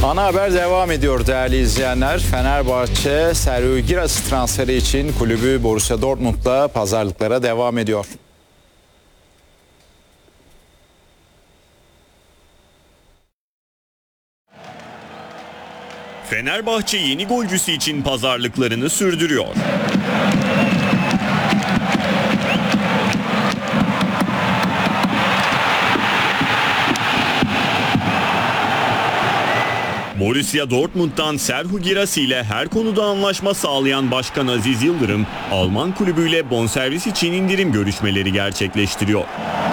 Ana haber devam ediyor değerli izleyenler. Fenerbahçe Serhou Girassi transferi için kulübü Borussia Dortmund'la pazarlıklara devam ediyor. Fenerbahçe yeni golcüsü için pazarlıklarını sürdürüyor. Borussia Dortmund'dan Serhou Girassi ile her konuda anlaşma sağlayan Başkan Aziz Yıldırım, Alman kulübüyle bonservis için indirim görüşmeleri gerçekleştiriyor.